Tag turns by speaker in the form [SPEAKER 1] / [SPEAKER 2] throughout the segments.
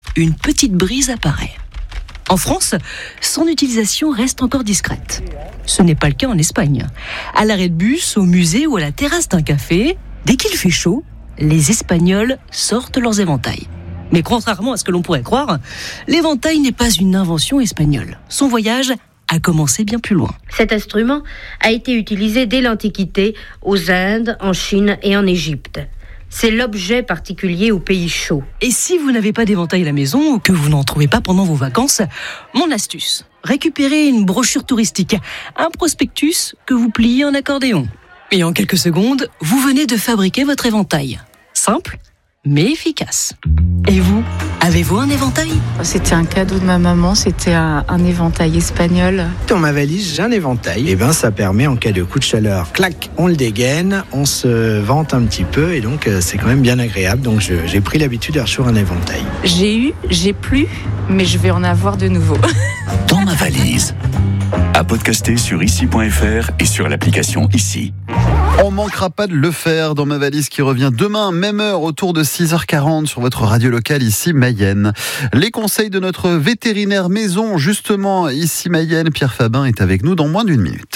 [SPEAKER 1] une petite brise apparaît. En France, son utilisation reste encore discrète. Ce n'est pas le cas en Espagne. À l'arrêt de bus, au musée ou à la terrasse d'un café, dès qu'il fait chaud, les Espagnols sortent leurs éventails. Mais contrairement à ce que l'on pourrait croire, l'éventail n'est pas une invention espagnole. Son voyage a commencé bien plus loin.
[SPEAKER 2] Cet instrument a été utilisé dès l'Antiquité, aux Indes, en Chine et en Égypte. C'est l'objet particulier aux pays chauds.
[SPEAKER 1] Et si vous n'avez pas d'éventail à la maison ou que vous n'en trouvez pas pendant vos vacances, mon astuce, récupérez une brochure touristique, un prospectus que vous pliez en accordéon. Et en quelques secondes, vous venez de fabriquer votre éventail. Simple, mais efficace. Et vous, avez-vous un éventail ?
[SPEAKER 3] C'était un cadeau de ma maman, c'était un éventail espagnol.
[SPEAKER 4] Dans ma valise, j'ai un éventail. Ça permet en cas de coup de chaleur, clac, on le dégaine, on se vente un petit peu et donc c'est quand même bien agréable. Donc j'ai pris l'habitude d'avoir toujours un éventail.
[SPEAKER 3] J'ai plus, mais je vais en avoir de nouveau.
[SPEAKER 5] Dans ma valise. À podcaster sur ici.fr et sur l'application Ici.
[SPEAKER 6] On manquera pas de le faire dans ma valise qui revient demain, même heure, autour de 6h40 sur votre radio locale ici Mayenne. Les conseils de notre vétérinaire maison, justement, ici Mayenne, Pierre Fabin est avec nous dans moins d'une minute.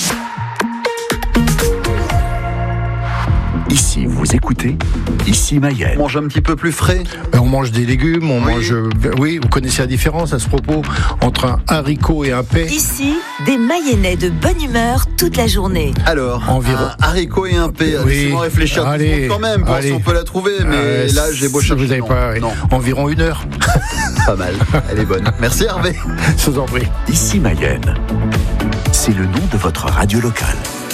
[SPEAKER 5] Ici, vous écoutez Ici Mayenne.
[SPEAKER 6] On mange un petit peu plus frais.
[SPEAKER 7] On mange des légumes, oui, vous connaissez la différence à ce propos entre un haricot et un paix.
[SPEAKER 8] Ici, des Mayennais de bonne humeur toute la journée.
[SPEAKER 6] Alors,
[SPEAKER 7] environ
[SPEAKER 6] un haricot et un paix. Laissez-moi réfléchir quand même, voir si on peut la trouver, mais là j'ai beau chercher.
[SPEAKER 7] Vous n'avez pas,
[SPEAKER 6] non.
[SPEAKER 7] Environ 1 heure.
[SPEAKER 6] Pas mal, elle est bonne. Merci Hervé.
[SPEAKER 7] Je vous en prie.
[SPEAKER 5] Ici Mayenne. C'est le nom de votre radio locale.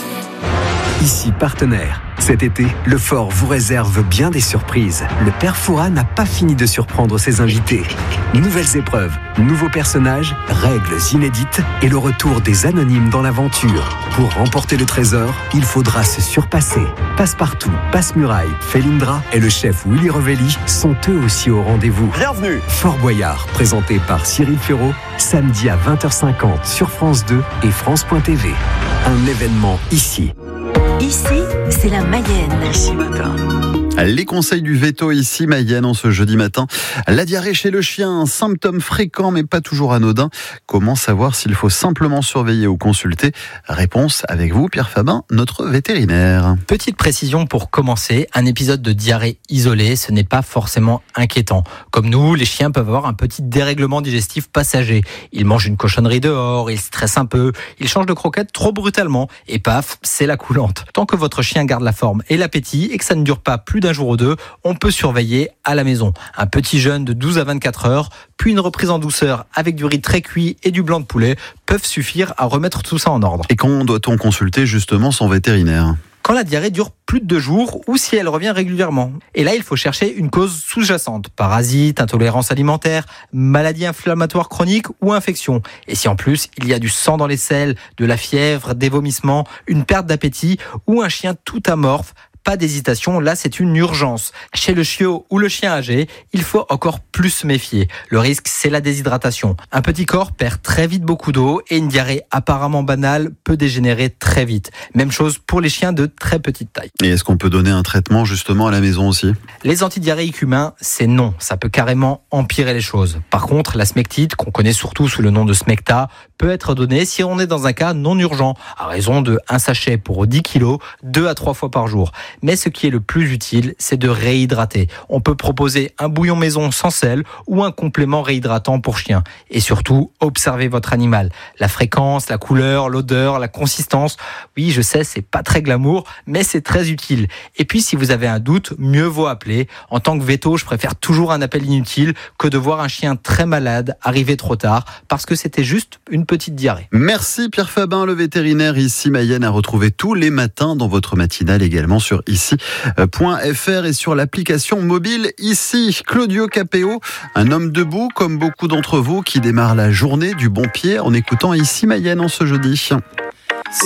[SPEAKER 9] Ici partenaire. Cet été, le Fort vous réserve bien des surprises. Le Père Fouras n'a pas fini de surprendre ses invités. Nouvelles épreuves, nouveaux personnages, règles inédites et le retour des anonymes dans l'aventure. Pour remporter le trésor, il faudra se surpasser. Passepartout, Passe-Muraille, Felindra et le chef Willy Revelli sont eux aussi au rendez-vous.
[SPEAKER 5] Bienvenue.
[SPEAKER 9] Fort Boyard, présenté par Cyril Ferraud, samedi à 20h50 sur France 2 et France.tv. Un événement ici.
[SPEAKER 8] Ici, c'est la Mayenne.
[SPEAKER 9] Ici matin.
[SPEAKER 6] Les conseils du veto ici Mayenne en ce jeudi matin. La diarrhée chez le chien, un symptôme fréquent mais pas toujours anodin. Comment savoir s'il faut simplement surveiller ou consulter ? Réponse avec vous, Pierre Fabin, notre vétérinaire.
[SPEAKER 10] Petite précision pour commencer, un épisode de diarrhée isolé, ce n'est pas forcément inquiétant. Comme nous, les chiens peuvent avoir un petit dérèglement digestif passager. Ils mangent une cochonnerie dehors, ils stressent un peu, ils changent de croquette trop brutalement et paf, c'est la coulante. Tant que votre chien garde la forme et l'appétit et que ça ne dure pas plus d'un jour ou deux, on peut surveiller à la maison. Un petit jeûne de 12 à 24 heures, puis une reprise en douceur avec du riz très cuit et du blanc de poulet peuvent suffire à remettre tout ça en ordre.
[SPEAKER 6] Et quand doit-on consulter justement son vétérinaire ?
[SPEAKER 10] Quand la diarrhée dure plus de 2 jours ou si elle revient régulièrement. Et là, il faut chercher une cause sous-jacente. Parasites, intolérance alimentaire, maladie inflammatoire chronique ou infection. Et si en plus, il y a du sang dans les selles, de la fièvre, des vomissements, une perte d'appétit ou un chien tout amorphe, pas d'hésitation, là c'est une urgence. Chez le chiot ou le chien âgé, il faut encore plus se méfier. Le risque, c'est la déshydratation. Un petit corps perd très vite beaucoup d'eau et une diarrhée apparemment banale peut dégénérer très vite. Même chose pour les chiens de très petite taille.
[SPEAKER 6] Et est-ce qu'on peut donner un traitement justement à la maison aussi ?
[SPEAKER 10] Les antidiarrhéiques humains, c'est non. Ça peut carrément empirer les choses. Par contre, la smectite, qu'on connaît surtout sous le nom de Smecta, peut être donnée si on est dans un cas non urgent, à raison de 1 sachet pour 10 kg, 2 à 3 fois par jour. Mais ce qui est le plus utile, c'est de réhydrater. On peut proposer un bouillon maison sans sel ou un complément réhydratant pour chien. Et surtout, observez votre animal. La fréquence, la couleur, l'odeur, la consistance. Oui, je sais, c'est pas très glamour, mais c'est très utile. Et puis, si vous avez un doute, mieux vaut appeler. En tant que véto, je préfère toujours un appel inutile que de voir un chien très malade arriver trop tard parce que c'était juste une petite diarrhée.
[SPEAKER 6] Merci Pierre Fabin, le vétérinaire ici Mayenne, à retrouver tous les matins dans votre matinale également sur ici.fr et sur l'application mobile Ici. Claudio Capéo, un homme debout comme beaucoup d'entre vous qui démarre la journée du bon pied en écoutant Ici Mayenne en ce jeudi.